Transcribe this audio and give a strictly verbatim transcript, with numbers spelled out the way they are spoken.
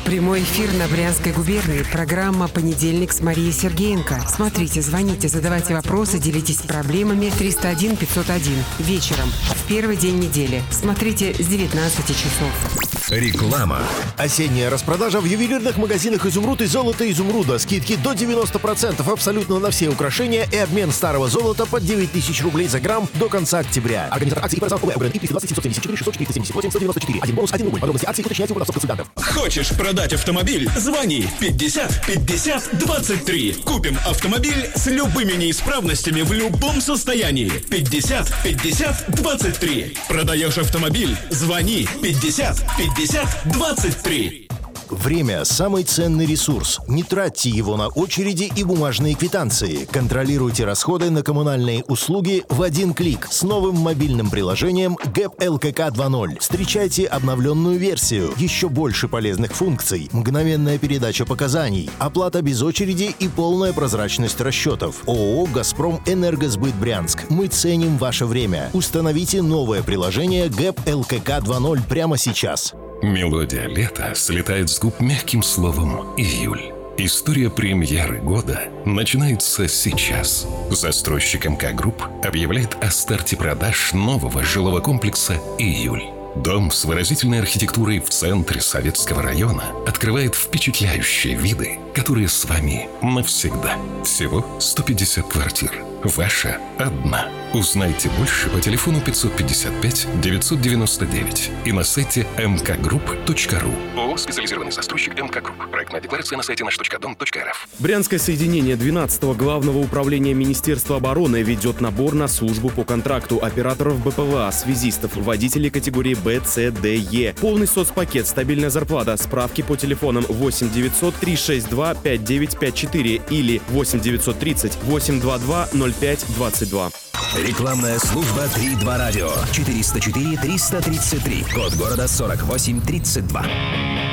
Прямой эфир на Брянской губернии. Программа «Понедельник» с Марией Сергеенко. Смотрите, звоните, задавайте вопросы, делитесь проблемами. триста один пятьсот один. Вечером. В первый день недели. Смотрите с девятнадцати часов. Реклама. Осенняя распродажа в ювелирных магазинах «Изумруд» и «Золото Изумруда». Скидки до девяноста процентов абсолютно на все украшения и обмен старого золота под девять тысяч рублей за грамм до конца октября. Организатор акции «Паразал ОВ» УГРН триста двадцать семьсот семьдесят четыре шестьсот четыреста семьдесят восемь сто девяносто четыре. Один бонус, один рубль. Подробности акции уточняйте у продавцов консультантов. Хочешь продать автомобиль? Звони пятьдесят пятьдесят двадцать три. Купим автомобиль с любыми неисправностями в любом состоянии. пятьдесят пятьдесят двадцать три. Продаешь автомобиль? Звони пятьдесят пятьдесят двадцать три. Время – самый ценный ресурс. Не тратьте его на очереди и бумажные квитанции. Контролируйте расходы на коммунальные услуги в один клик с новым мобильным приложением ГЭП ЛКК два ноль. Встречайте обновленную версию. Еще больше полезных функций. Мгновенная передача показаний. Оплата без очереди и полная прозрачность расчетов. ООО «Газпром Энергосбыт Брянск». Мы ценим ваше время. Установите новое приложение ГЭП ЛКК два ноль прямо сейчас. Мелодия лета слетает с губ мягким словом «июль». История премьеры года начинается сейчас. Застройщик МК Групп объявляет о старте продаж нового жилого комплекса «Июль». Дом с выразительной архитектурой в центре Советского района открывает впечатляющие виды, которые с вами навсегда. Всего сто пятьдесят квартир. Ваша одна. Узнайте больше по телефону пятьсот пятьдесят пять девятьсот девяносто девять и на сайте эм ка групп точка ру. ООО «Специализированный застройщик МК Групп». Проектная декларация на сайте наш точка дом точка эр эф. Брянское соединение двенадцатого Главного управления Министерства обороны ведет набор на службу по контракту операторов БПЛА, связистов, водителей категории Б, С, Д, Е. Полный соцпакет, стабильная зарплата. Справки по телефонам восемь девятьсот три шесть два пять девять пять четыре или восемь девятьсот тридцать восемьсот двадцать два ноль пять двадцать два. Рекламная служба три два радио. четыреста четыре триста тридцать три. Код города сорок восемь тридцать два.